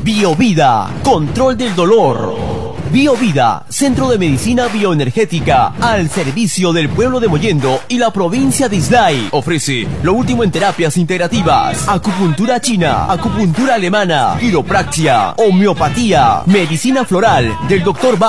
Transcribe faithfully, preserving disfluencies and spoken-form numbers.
Biovida, control del dolor. Biovida, centro de medicina bioenergética al servicio del pueblo de Mollendo y la provincia de Islay. Ofrece lo último en terapias integrativas, acupuntura china, acupuntura alemana, quiropraxia, homeopatía, medicina floral del doctor